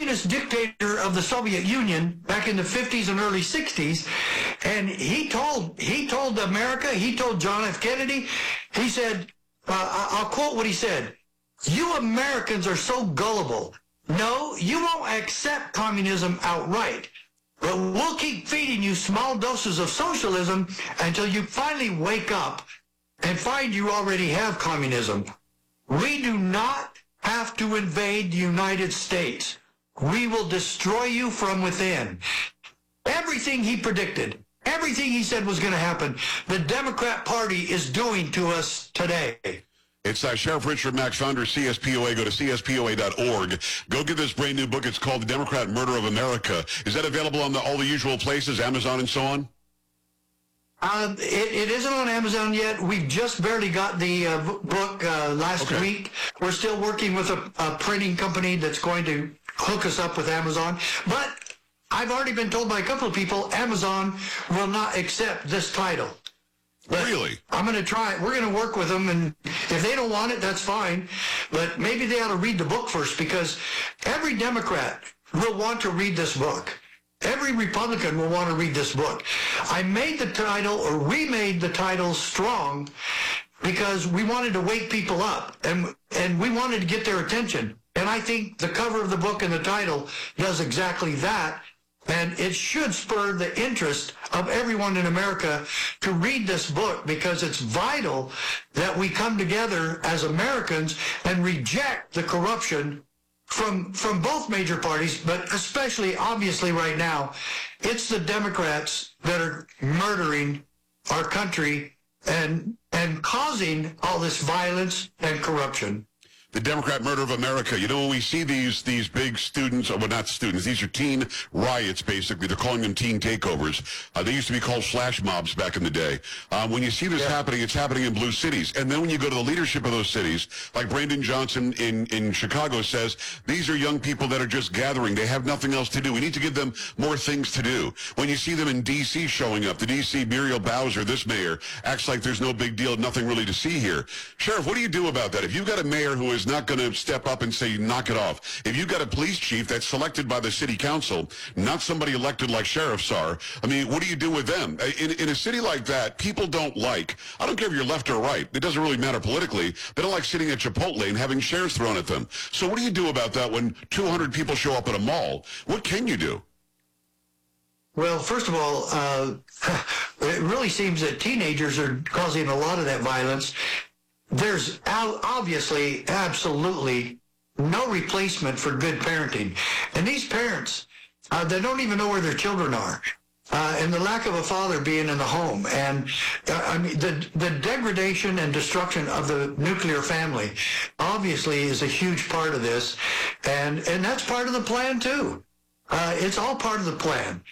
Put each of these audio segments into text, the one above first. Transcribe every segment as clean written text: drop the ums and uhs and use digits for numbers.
communist dictator of the Soviet Union back in the 50s and early 60s, and he told America, he told John F. Kennedy, he said, I'll quote what he said, "You Americans are so gullible. No, you won't accept communism outright, but we'll keep feeding you small doses of socialism until you finally wake up and find you already have communism. We do not have to invade the United States. We will destroy you from within." Everything he predicted, everything he said was going to happen, the Democrat Party is doing to us today. It's Sheriff Richard Mack, founder of CSPOA. Go to CSPOA.org. Go get this brand new book. It's called The Democrat Murder of America. Is that available on all the usual places, Amazon and so on? It isn't on Amazon yet. We've just barely got the book last week. We're still working with a printing company that's going to hook us up with Amazon. But I've already been told by a couple of people Amazon will not accept this title. But really? I'm going to try it. We're going to work with them, and if they don't want it, that's fine. But maybe they ought to read the book first, because every Democrat will want to read this book. Every Republican will want to read this book. I made the title, or we made the title, strong because we wanted to wake people up, and we wanted to get their attention. And I think the cover of the book and the title does exactly that. And it should spur the interest of everyone in America to read this book, because it's vital that we come together as Americans and reject the corruption from both major parties, but especially, obviously, right now, it's the Democrats that are murdering our country and causing all this violence and corruption. The Democrat Murder of America. You know, when we see these big students, well, not students, these are teen riots, basically. They're calling them teen takeovers. They used to be called flash mobs back in the day. When you see this happening, it's happening in blue cities. And then when you go to the leadership of those cities, like Brandon Johnson in Chicago says, these are young people that are just gathering. They have nothing else to do. We need to give them more things to do. When you see them in D.C. showing up, the D.C. Muriel Bowser, this mayor, acts like there's no big deal, nothing really to see here. Sheriff, what do you do about that? If you've got a mayor who is not going to step up and say, knock it off. If you've got a police chief that's selected by the city council, not somebody elected like sheriffs are, I mean, what do you do with them? In a city like that, people don't like, I don't care if you're left or right, it doesn't really matter politically, they don't like sitting at Chipotle and having chairs thrown at them. So what do you do about that when 200 people show up at a mall? What can you do? Well, first of all, it really seems that teenagers are causing a lot of that violence. There's obviously, absolutely no replacement for good parenting. And these parents, they don't even know where their children are. And the lack of a father being in the home. And I mean, the degradation and destruction of the nuclear family obviously is a huge part of this. And that's part of the plan, too. It's all part of the plan.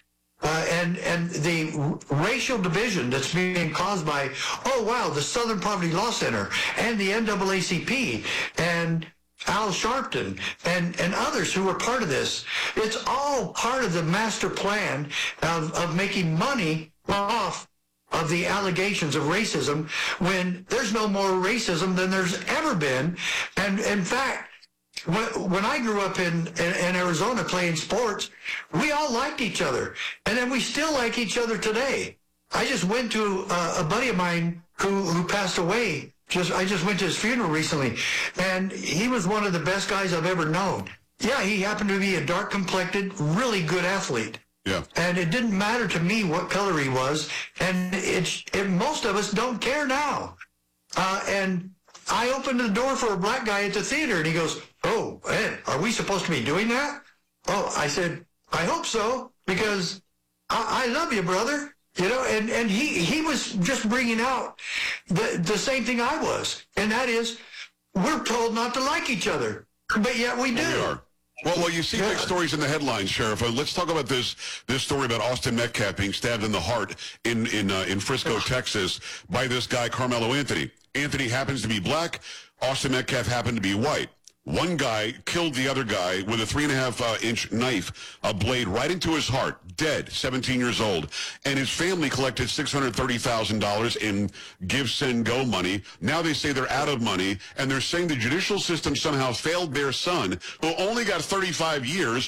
And the racial division that's being caused by, oh, wow, the Southern Poverty Law Center and the NAACP and Al Sharpton and others who are part of this. It's all part of the master plan of making money off of the allegations of racism when there's no more racism than there's ever been. And in fact, when I grew up in Arizona playing sports, we all liked each other. And then we still like each other today. I just went to a buddy of mine who passed away. I just went to his funeral recently. And he was one of the best guys I've ever known. Yeah, he happened to be a dark-complected, really good athlete. Yeah. And it didn't matter to me what color he was. And most of us don't care now. And I opened the door for a black guy at the theater, and he goes, "Oh, Ed, are we supposed to be doing that?" Oh, I said, "I hope so, because I love you, brother." You know, and he was just bringing out the same thing I was, and that is, we're told not to like each other, but yet we do. We are. Well, you see big stories in the headlines, Sheriff. Let's talk about this story about Austin Metcalf being stabbed in the heart in Frisco, Texas, by this guy, Carmelo Anthony. Anthony happens to be black. Austin Metcalf happened to be white. One guy killed the other guy with a 3.5-inch knife, a blade right into his heart, dead, 17 years old. And his family collected $630,000 in Give, Send, Go money. Now they say they're out of money, and they're saying the judicial system somehow failed their son, who only got 35 years,